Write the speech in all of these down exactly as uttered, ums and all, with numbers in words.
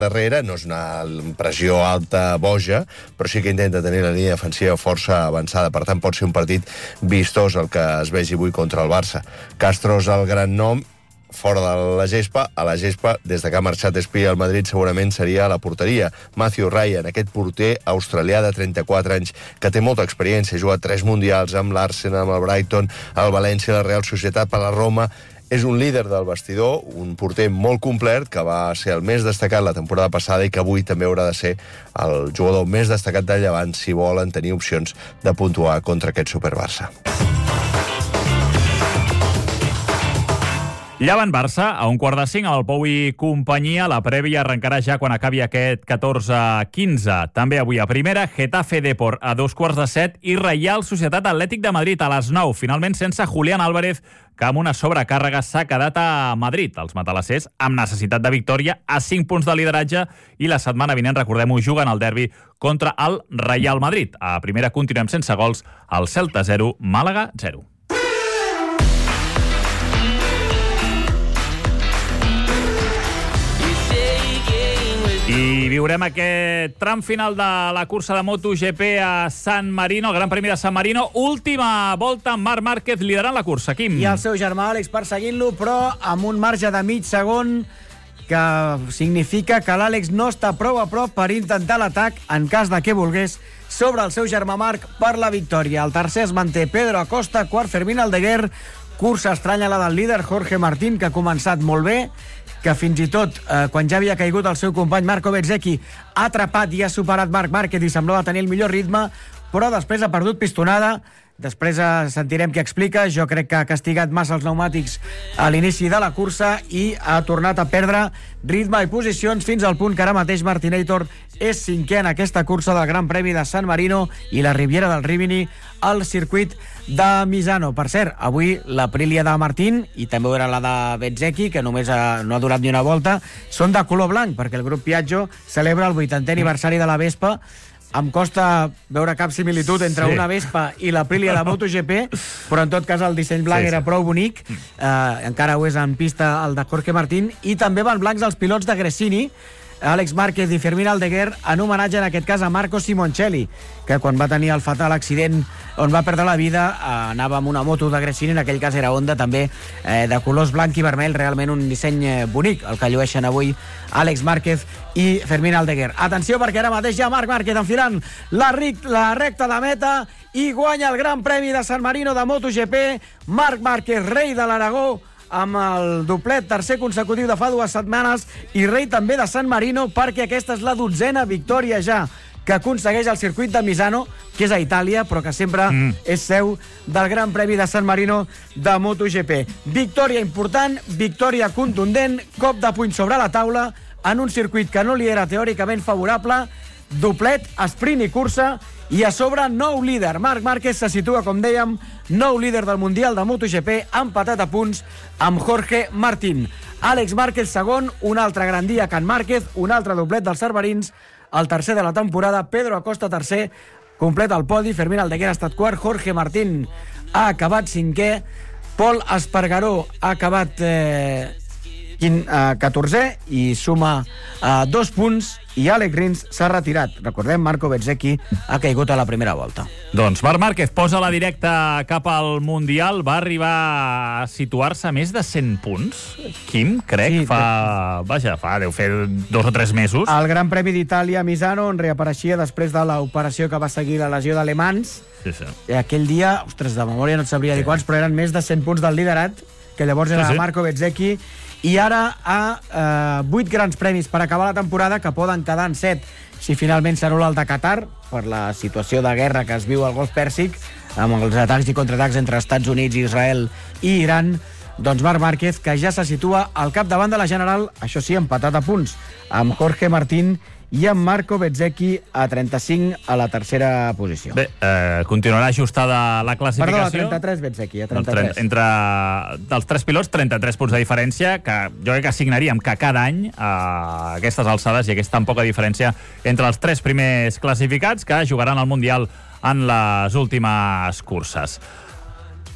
darrere, no és una pressió alta boja, però sí que intenta tenir la línia defensiva força avançada. Per tant, pot ser un partit vistós el que es vegi avui contra el Barça. Castro és el gran nom, fora de la gespa. A la gespa, des de que ha marxat Espí al Madrid, segurament seria a la porteria. Matthew Ryan, aquest porter australià de trenta-quatre anys, que té molta experiència, ha jugat tres mundials amb l'Arsenal, amb el Brighton, el València, la Real Societat, per la Roma. És un líder del vestidor, un porter molt complet, que va ser el més destacat la temporada passada i que avui també haurà de ser el jugador més destacat del Llevant si volen tenir opcions de puntuar contra aquest Super-Barça. Llevant-Barça, a un quart de cinc, amb el Pou i companyia. La prèvia arrencarà ja quan acabi aquest catorze quinze. També avui a primera, Getafe Depor a dos quarts de set i Reial Societat Atlètic de Madrid a les nou. Finalment sense Julián Álvarez, que amb una sobrecàrrega s'ha quedat a Madrid. Els matalassers amb necessitat de victòria a cinc punts de lideratge i la setmana vinent, recordem-ho, juguen el derbi contra el Real Madrid. A primera continuem sense gols, el Celta zero, Màlaga zero. I viurem aquest tram final de la cursa de MotoGP a San Marino, el Gran Premi de San Marino. Última volta amb Marc Márquez liderant la cursa. Quim. I el seu germà Àlex perseguint-lo, però amb un marge de mig segon que significa que l'Àlex no està prou a prop per intentar l'atac, en cas de que volgués, sobre el seu germà Marc per la victòria. El tercer es manté Pedro Acosta, quart Fermín Aldeguer. Cursa estranya la del líder Jorge Martín, que ha començat molt bé, que fins i tot, eh, quan ja havia caigut el seu company Marco Bezzecchi, ha atrapat i ha superat Marc Márquez i semblava tenir el millor ritme, però després ha perdut pistonada. Després eh, sentirem què explica. Jo crec que ha castigat massa els pneumàtics a l'inici de la cursa i ha tornat a perdre ritme i posicions fins al punt que ara mateix Martinator és cinquè en aquesta cursa del Gran Premi de San Marino i la Riviera del Rimini al circuit de Misano. Per cert, avui l'Aprilia de Martín i també era la de Bezzecchi, que només ha, no ha durat ni una volta, són de color blanc, perquè el grup Piaggio celebra el vuitantè aniversari de la Vespa. Em costa veure cap similitud entre sí. una Vespa i l'Aprilia de MotoGP, però en tot cas el disseny blanc sí, sí. era prou bonic. Eh, encara ho és en pista el de Jorge Martín. I també van blancs els pilots de Gresini, Àlex Márquez i Fermín Aldeguer, en homenatge en aquest cas a Marco Simoncelli, que quan va tenir el fatal accident on va perdre la vida eh, anava amb una moto de Gresini, en aquell cas era Honda, també eh, de colors blanc i vermell, realment un disseny eh, bonic el que llueixen avui Àlex Márquez i Fermín Aldeguer. Atenció, perquè ara mateix ja Marc Márquez enfilant la, ric, la recta de meta i guanya el Gran Premi de San Marino de MotoGP. Marc Márquez, rei de l'Aragó, amb el doblet tercer consecutiu de fa dues setmanes i rei també de San Marino, perquè aquesta és la dotzena victòria ja que aconsegueix el circuit de Misano, que és a Itàlia, però que sempre mm. és seu del Gran Premi de San Marino de MotoGP. Victòria important, victòria contundent, cop de puny sobre la taula, en un circuit que no li era teòricament favorable, doblet, sprint i cursa, i a sobre nou líder. Marc Márquez se situa, com dèiem, nou líder del Mundial de MotoGP, empatat a punts amb Jorge Martín. Àlex Márquez segon, un altre gran dia que en Márquez, un altre doblet dels cerverins, el tercer de la temporada. Pedro Acosta tercer, completa el podi. Fermín Aldeguer ha estat quart, Jorge Martín ha acabat cinquè, Pol Espargaró ha acabat eh, catorzè i suma eh, dos punts, i Àlex Rins s'ha retirat. Recordem, Marco Bezzecchi ha caigut a la primera volta. Doncs Marc Márquez posa la directa cap al Mundial, va arribar a situar-se a més de cent punts, Quim, crec, sí, fa... Vaja, fa, deu fer dos o tres mesos. El Gran Premi d'Itàlia a Misano, on reapareixia després de l'operació que va seguir la lesió d'alemans. Sí, sí. I aquell dia, ostres, de memòria no et sabria dir quants, però eren més de cent punts del liderat, que llavors era sí, sí. Marco Bezzecchi. I ara a eh, vuit grans premis per acabar la temporada, que poden quedar en set si finalment s'anul·la el de Qatar, per la situació de guerra que es viu al Golf Pèrsic, amb els atacs i contraatacs entre Estats Units, Israel i Iran. Doncs Marc Márquez, que ja se situa al capdavant de la general, això sí, empatat a punts, amb Jorge Martín i amb Marco Bezzecchi a trenta-cinc a la tercera posició. Bé, eh, continuarà ajustada la classificació. Perdó, a trenta-tres Bezzecchi, a trenta-tres. Entre dels tres pilots, trenta-tres punts de diferència, que jo crec que assignaríem que cada any a aquestes alçades hi hagués tan poca diferència entre els tres primers classificats que jugaran al Mundial en les últimes curses.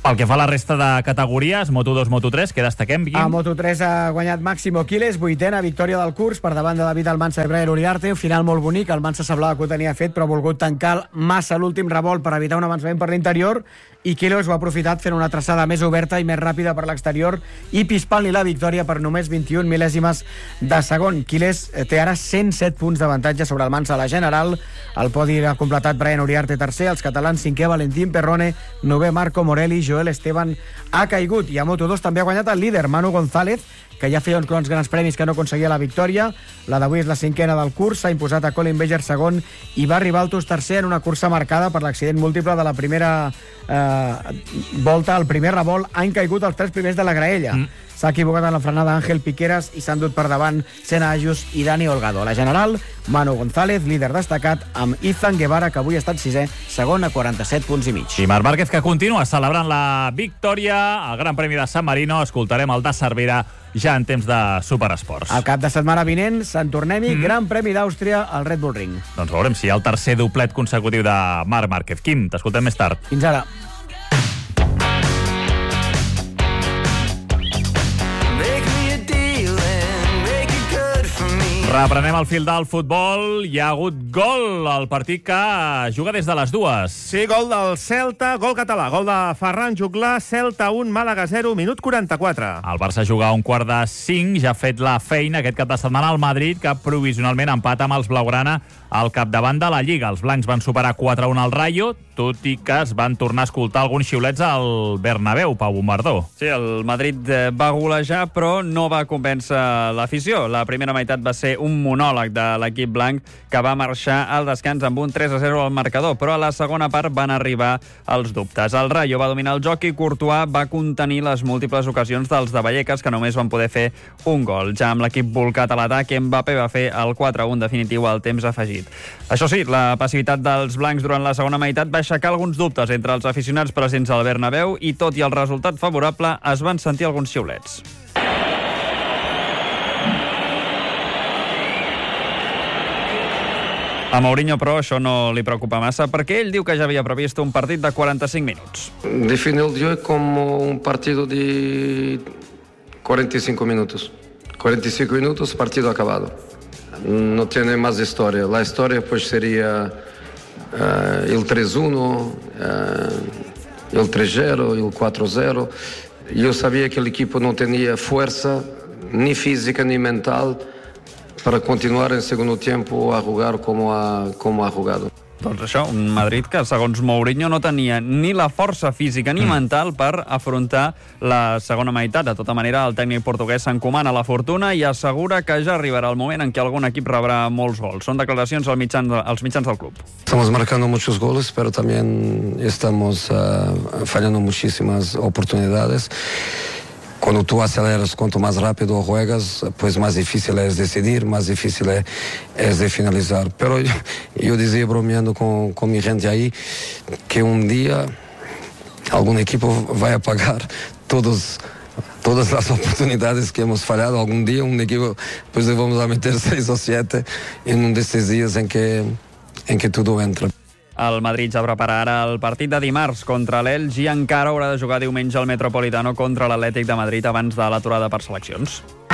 Pel que fa a la resta de categories, Moto dos, Moto tres, què destaquem, Guim? A Moto tres ha guanyat Máximo Quiles, vuitena victòria del curs per davant de David Almansa i Brian Uriarte. Un final molt bonic, Almansa semblava que ho tenia fet, però ha volgut tancar massa l'últim revolt per evitar un avançament per l'interior, i Quiles ho ha aprofitat fent una traçada més oberta i més ràpida per l'exterior i pispant-li la victòria per només vint-i-un mil·lèsimes de segon. Quiles té ara cent set punts d'avantatge sobre Almansa a la general. El podi ha completat Brian Uriarte tercer, els catalans cinquè Valentín Perrone, novè Marco Morelli, Joel Esteban ha caigut. I a Moto dos també ha guanyat el líder Manu González, que ja feia uns quants grans premis que no aconseguia la victòria. La d'avui és la cinquena del curs, s'ha imposat a Colin Beger segon i Barry Baltus tercer en una cursa marcada per l'accident múltiple de la primera eh, volta. El primer revolt han caigut els tres primers de la graella. Mm. S'ha equivocat en la frenada Ángel Piqueras i s'han dut per davant Sena Ayus i Dani Holgado. A la general, Manu González, líder destacat, amb Ethan Guevara, que avui ha estat sisè, segon a quaranta-set punts i mig. I Marc Márquez, que continua celebrant la victòria al Gran Premi de San Marino. Escoltarem el de Cervera ja en temps de Superesports. El cap de setmana vinent, Sant Tornem-hi, mm. Gran Premi d'Àustria al Red Bull Ring. Doncs veurem si hi ha el tercer doblet consecutiu de Marc Márquez. Quim, t'escoltem més tard. Fins ara. Reprenem el fil del futbol. Hi ha hagut gol al partit que juga des de les dues. Sí, gol del Celta, gol català, gol de Ferran Juglà, Celta un, Màlaga zero, minut quaranta-quatre. El Barça juga a un quart de cinc, ja ha fet la feina aquest cap de setmana al Madrid, que provisionalment empata amb els blaugrana al capdavant de la Lliga. Els blancs van superar quatre a un al Rayo, tot i que es van tornar a escoltar alguns xiulets al Bernabéu, Pau Bombardó. Sí, el Madrid va golejar, però no va convèncer l'afició. La primera meitat va ser un monòleg de l'equip blanc, que va marxar al descans amb un tres a zero al marcador, però a la segona part van arribar els dubtes. El Rayo va dominar el joc i Courtois va contenir les múltiples ocasions dels de Vallecas, que només van poder fer un gol. Ja amb l'equip volcat a l'atac, Mbappé va fer el quatre a un definitiu al temps afegit. Això sí, la passivitat dels blancs durant la segona meitat va aixecar alguns dubtes entre els aficionats presents al Bernabéu i, tot i el resultat favorable, es van sentir alguns xiulets. A Mourinho, però, això no li preocupa massa, perquè ell diu que ja havia previst un partit de quaranta-cinc minuts. Define el dia com un partit de quarenta y cinco minutos. quarenta y cinco minutos, partido acabado. No tiene más historia. La historia pues sería uh, el tres uno, uh, el tres cero, el cuatro cero. Yo sabía que el equipo no tenía fuerza, ni física ni mental, para continuar en segundo tiempo a jugar como ha, como ha jugado. Doncs això, un Madrid que, segons Mourinho, no tenia ni la força física ni mental per afrontar la segona meitat. De tota manera, el tècnic portuguès s'encomana la fortuna i assegura que ja arribarà el moment en què algun equip rebrà molts gols. Són declaracions als mitjans, als mitjans del club. Estamos marcando muchos goles, pero también estamos uh, fallando muchísimas oportunidades. Cuando tú aceleras, cuanto más rápido juegas, pues más difícil es decidir, más difícil es, es de finalizar. Pero yo, yo decía, bromeando con, con mi gente ahí, que un día algún equipo va a pagar todos, todas las oportunidades que hemos fallado. Algún día un equipo, pues le vamos a meter seis o siete en un de estos días en que, en que todo entra. El Madrid ja prepara ara el partit de dimarts contra l'Elx i encara haurà de jugar diumenge al Metropolitano contra l'Atlètic de Madrid abans de l'aturada per seleccions.